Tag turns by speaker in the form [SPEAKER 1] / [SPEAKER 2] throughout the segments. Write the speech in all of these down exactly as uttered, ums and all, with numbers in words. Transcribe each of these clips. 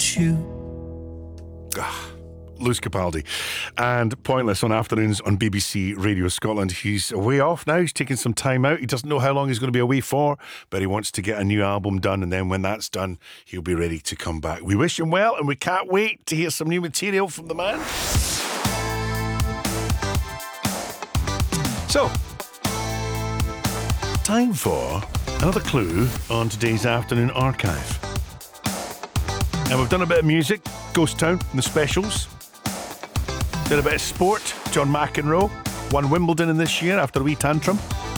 [SPEAKER 1] without you.
[SPEAKER 2] Ah, Lewis Capaldi. And Pointless on afternoons on B B C Radio Scotland. He's away off now. He's taking some time out. He doesn't know how long he's going to be away for, but he wants to get a new album done, and then when that's done, he'll be ready to come back. We wish him well, and we can't wait to hear some new material from the man. So, time for another clue on today's Afternoon Archive. And we've done a bit of music, Ghost Town and the Specials. Did a bit of sport, John McEnroe won Wimbledon in this year after a wee tantrum.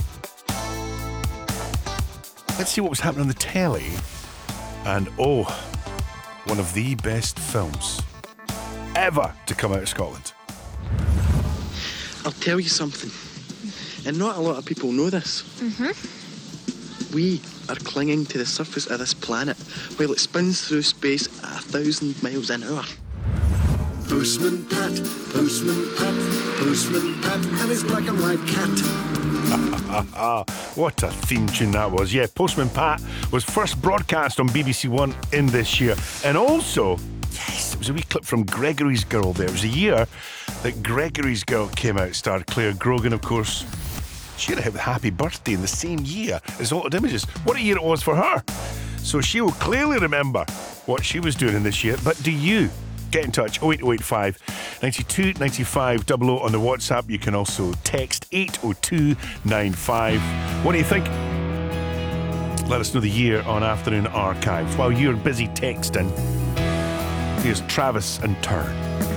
[SPEAKER 2] Let's see what was happening on the telly. And oh, one of the best films ever to come out of Scotland.
[SPEAKER 3] I'll tell you something, and not a lot of people know this.
[SPEAKER 4] Mm-hmm.
[SPEAKER 3] We are clinging to the surface of this planet while it spins through space at a thousand miles an hour.
[SPEAKER 1] Postman Pat, Postman Pat, Postman Pat, and his black and white cat.
[SPEAKER 2] What a theme tune that was. Yeah, Postman Pat was first broadcast on B B C One in this year. And also, yes, it was a wee clip from Gregory's Girl there. It was a year that Gregory's Girl came out, starred Claire Grogan, of course. She had a happy birthday in the same year as Altered Images. What a year it was for her. So she will clearly remember what she was doing in this year. But do you? Get in touch, oh eight oh eight five, nine two nine five, double oh on the WhatsApp. You can also text eight oh two nine five. What do you think? Let us know the year on Afternoon Archive. While you're busy texting, here's Travis and Turn.